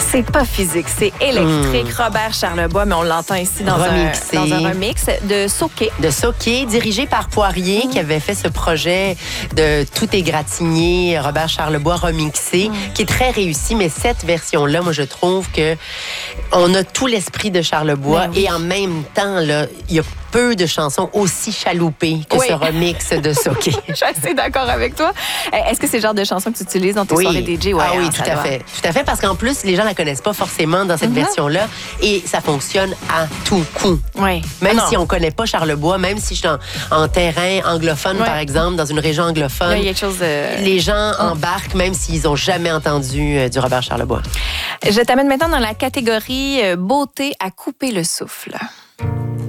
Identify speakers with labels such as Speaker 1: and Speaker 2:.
Speaker 1: C'est pas physique, c'est électrique. Robert Charlebois, mais on l'entend ici dans un remix de Soké.
Speaker 2: De Soké, dirigé par Poirier, qui avait fait ce projet de Tout égratigné, Robert Charlebois remixé, qui est très réussi. Mais cette version-là, moi, je trouve que on a tout l'esprit de Charlebois et en même temps, là, il y a peu de chansons aussi chaloupées que ce remix de Soké.
Speaker 1: Je suis assez d'accord avec toi. Est-ce que c'est le genre de chanson que tu utilises dans tes soirées DJ?
Speaker 2: Ouais, oui, tout à fait. Tout à fait, parce qu'en plus, les gens la connaissent pas forcément dans cette version-là et ça fonctionne à tout coup.
Speaker 1: Oui.
Speaker 2: Même si on connaît pas Charlebois, même si je suis en terrain anglophone, par exemple, dans une région anglophone,
Speaker 1: il y a quelque chose de...
Speaker 2: les gens embarquent même s'ils ont jamais entendu du Robert Charlebois.
Speaker 1: Je t'amène maintenant dans la catégorie beauté à couper le souffle.